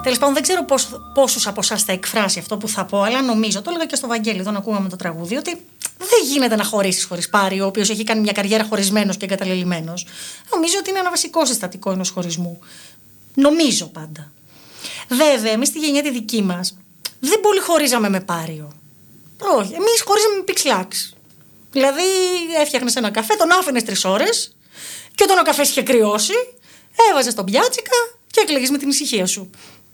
Τέλος πάντων, δεν ξέρω πόσους από εσάς θα εκφράσει αυτό που θα πω, αλλά νομίζω, το έλεγα και στο Βαγγέλη, όταν ακούγαμε το τραγούδι, ότι δεν γίνεται να χωρίσεις χωρίς Πάριο, ο οποίος έχει κάνει μια καριέρα χωρισμένος και εγκαταλελειμμένος. Νομίζω ότι είναι ένα βασικό συστατικό ενός χωρισμού. Νομίζω πάντα. Βέβαια, εμείς στη γενιά τη δική μας δεν πολύ χωρίζαμε με Πάριο. Όχι, εμείς χωρίζαμε με πιξλάξ. Δηλαδή, έφτιαχνες ένα καφέ, τον άφηνες 3 ώρες και όταν ο καφές είχε κρυώσει, έβαζες τον πιάτσικα και έκλαιγες με την ησυχία σου.